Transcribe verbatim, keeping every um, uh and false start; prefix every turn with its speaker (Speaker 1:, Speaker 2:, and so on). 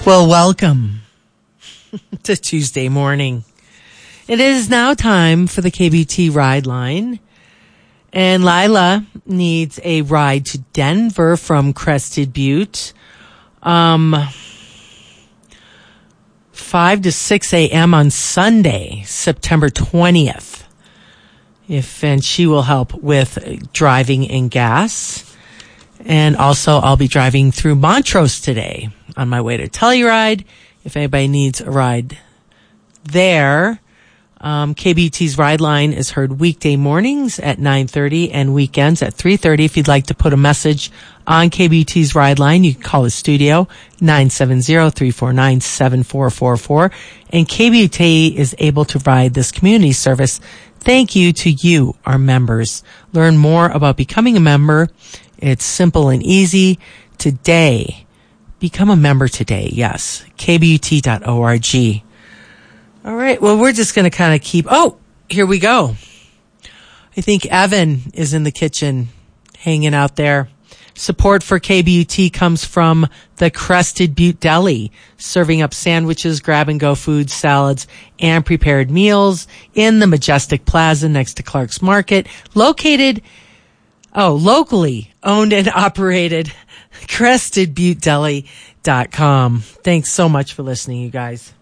Speaker 1: Well, welcome to Tuesday morning. It is now time for the K B T Ride Line. And Lila needs a ride to Denver from Crested Butte. Um, five to six a.m. on Sunday, September twentieth. If, and she will help with driving and gas. And also, I'll be driving through Montrose today on my way to Telluride. If anybody needs a ride there, um, K B T's Ride Line is heard weekday mornings at nine thirty and weekends at three thirty. If you'd like to put a message on K B T's Ride Line, you can call the studio, nine seven zero, three four nine, seven four four four. And K B T is able to provide this community service. Thank you to you, our members. Learn more about becoming a member. It's simple and easy. Today, become a member today. Yes, k b u t dot org. All right. Well, we're just going to kind of keep. Oh, here we go. I think Evan is in the kitchen hanging out there. Support for K B U T comes from the Crested Butte Deli, serving up sandwiches, grab-and-go foods, salads, and prepared meals in the Majestic Plaza next to Clark's Market, located, oh, locally owned and operated, crested butte deli dot com. Thanks so much for listening, you guys.